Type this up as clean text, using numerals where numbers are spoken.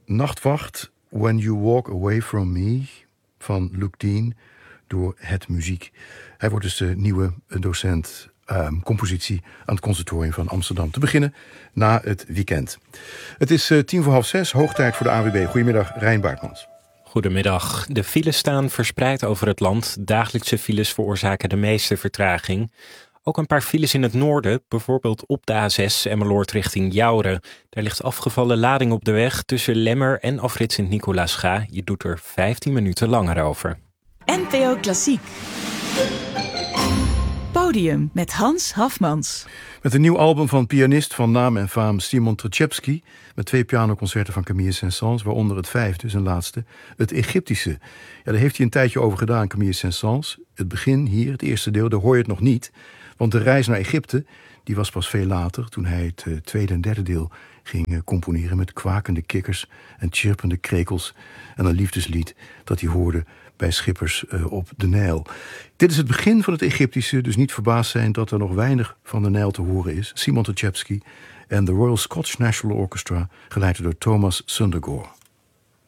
Nachtwacht, When You Walk Away From Me van Luke Dean door Het Muziek. Hij wordt dus de nieuwe docent compositie aan het Conservatorium van Amsterdam. Te beginnen na het weekend. Het is 5:45, hoog tijd voor de ANWB. Goedemiddag, Rijn Baartmans. Goedemiddag. De files staan verspreid over het land. Dagelijkse files veroorzaken de meeste vertraging. Ook een paar files in het noorden, bijvoorbeeld op de A6 Emmeloord richting Jouren. Daar ligt afgevallen lading op de weg tussen Lemmer en afrit Sint-Nicolaasga. Je doet er 15 minuten langer over. NPO Klassiek. Podium met Hans Hafmans. Met een nieuw album van pianist van naam en faam Simon Trzaskowski, met 2 pianoconcerten van Camille Saint-Saëns, waaronder het 5e, zijn laatste, het Egyptische. Ja, daar heeft hij een tijdje over gedaan, Camille Saint-Saëns. Het begin hier, het eerste deel, daar hoor je het nog niet. Want de reis naar Egypte, die was pas veel later, toen hij het tweede en derde deel ging componeren met kwakende kikkers en chirpende krekels en een liefdeslied dat hij hoorde bij schippers op de Nijl. Dit is het begin van het Egyptische, dus niet verbaasd zijn dat er nog weinig van de Nijl te horen is. Simon Trzaskowski en de Royal Scottish National Orchestra, geleid door Thomas Sundergaard.